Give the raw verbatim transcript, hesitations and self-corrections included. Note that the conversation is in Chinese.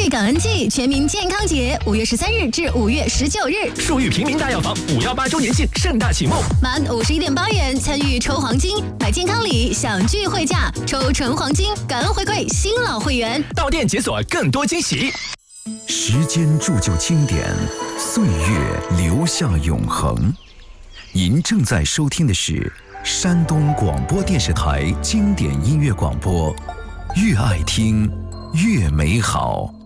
裕感恩季全民健康节，五月十三日至五月十九日， 树裕平民大药房五幺八周年庆盛大启幕， 满五十一点八元参与抽黄金，买健康礼享聚会价，抽纯黄金，感恩回馈新老会员。 到店解锁更多惊喜。 时间铸就经典，岁月留下永恒。您正在收听的是山东广播电视台经典音乐广播，越爱听越美好。